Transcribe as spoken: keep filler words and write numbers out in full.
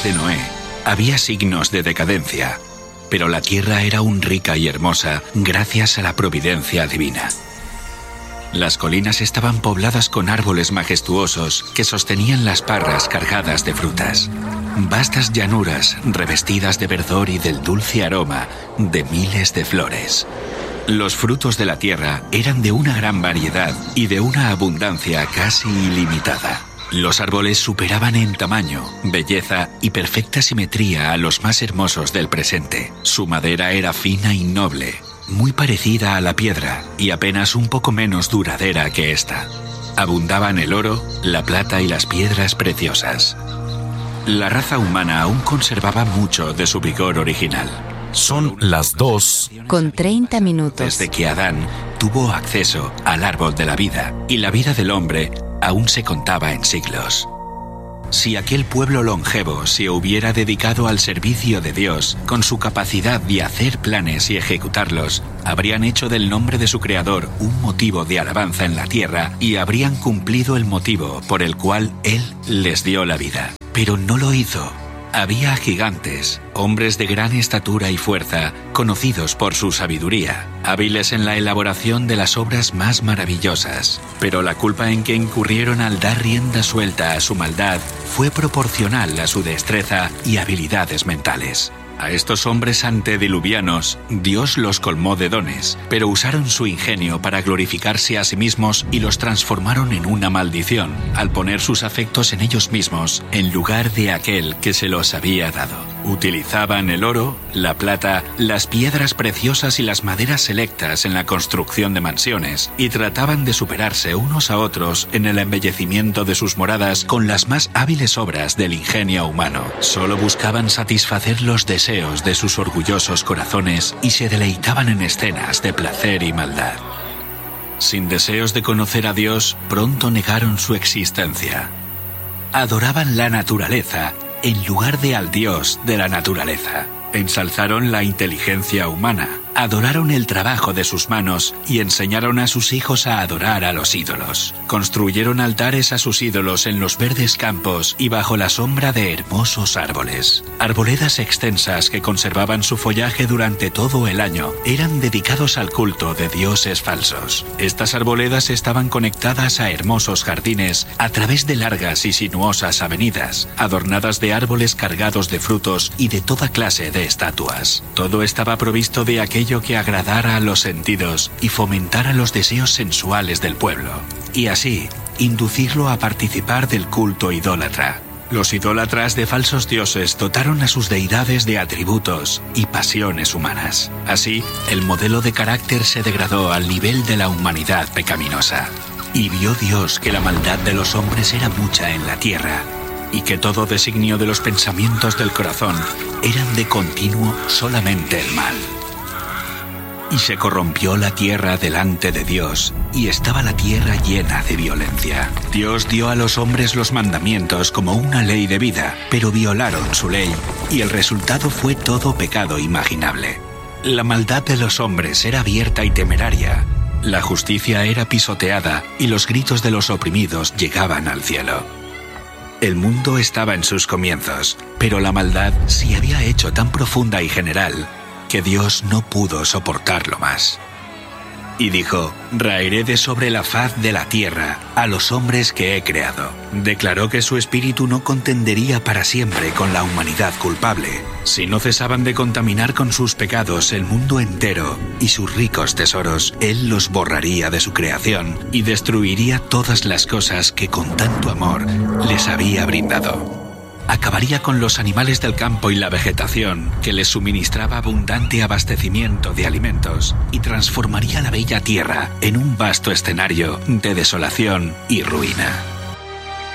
de Noé, había signos de decadencia, pero la tierra era aún rica y hermosa gracias a la providencia divina. Las colinas estaban pobladas con árboles majestuosos que sostenían las parras cargadas de frutas. Vastas llanuras revestidas de verdor y del dulce aroma de miles de flores. Los frutos de la tierra eran de una gran variedad y de una abundancia casi ilimitada. Los árboles superaban en tamaño, belleza y perfecta simetría a los más hermosos del presente. Su madera era fina y noble, muy parecida a la piedra y apenas un poco menos duradera que esta. Abundaban el oro, la plata y las piedras preciosas. La raza humana aún conservaba mucho de su vigor original. Son las dos con treinta minutos. Desde que Adán tuvo acceso al árbol de la vida, y la vida del hombre aún se contaba en siglos. Si aquel pueblo longevo se hubiera dedicado al servicio de Dios con su capacidad de hacer planes y ejecutarlos, habrían hecho del nombre de su creador un motivo de alabanza en la tierra y habrían cumplido el motivo por el cual Él les dio la vida. Pero no lo hizo. Había gigantes, hombres de gran estatura y fuerza, conocidos por su sabiduría, hábiles en la elaboración de las obras más maravillosas. Pero la culpa en que incurrieron al dar rienda suelta a su maldad fue proporcional a su destreza y habilidades mentales. A estos hombres antediluvianos, Dios los colmó de dones, pero usaron su ingenio para glorificarse a sí mismos y los transformaron en una maldición, al poner sus afectos en ellos mismos, en lugar de aquel que se los había dado. Utilizaban el oro, la plata, las piedras preciosas y las maderas selectas en la construcción de mansiones, y trataban de superarse unos a otros en el embellecimiento de sus moradas con las más hábiles obras del ingenio humano. Solo buscaban satisfacer los deseos de sus orgullosos corazones y se deleitaban en escenas de placer y maldad. Sin deseos de conocer a Dios, pronto negaron su existencia. Adoraban la naturaleza en lugar de al Dios de la naturaleza. Ensalzaron la inteligencia humana, adoraron el trabajo de sus manos y enseñaron a sus hijos a adorar a los ídolos. Construyeron altares a sus ídolos en los verdes campos y bajo la sombra de hermosos árboles. Arboledas extensas que conservaban su follaje durante todo el año eran dedicados al culto de dioses falsos. Estas arboledas estaban conectadas a hermosos jardines a través de largas y sinuosas avenidas, adornadas de árboles cargados de frutos y de toda clase de estatuas. Todo estaba provisto de aquello que agradara a los sentidos y fomentara los deseos sensuales del pueblo, y así inducirlo a participar del culto idólatra. Los idólatras de falsos dioses dotaron a sus deidades de atributos y pasiones humanas. Así, el modelo de carácter se degradó al nivel de la humanidad pecaminosa. Y vio Dios que la maldad de los hombres era mucha en la tierra, y que todo designio de los pensamientos del corazón eran de continuo solamente el mal. Y se corrompió la tierra delante de Dios, y estaba la tierra llena de violencia. Dios dio a los hombres los mandamientos como una ley de vida, pero violaron su ley, y el resultado fue todo pecado imaginable. La maldad de los hombres era abierta y temeraria, la justicia era pisoteada, y los gritos de los oprimidos llegaban al cielo. El mundo estaba en sus comienzos, pero la maldad se había hecho tan profunda y general que Dios no pudo soportarlo más. Y dijo: raeré de sobre la faz de la tierra a los hombres que he creado. Declaró que su espíritu no contendería para siempre con la humanidad culpable. Si no cesaban de contaminar con sus pecados el mundo entero y sus ricos tesoros, Él los borraría de su creación y destruiría todas las cosas que con tanto amor les había brindado. Acabaría con los animales del campo y la vegetación que les suministraba abundante abastecimiento de alimentos y transformaría la bella tierra en un vasto escenario de desolación y ruina.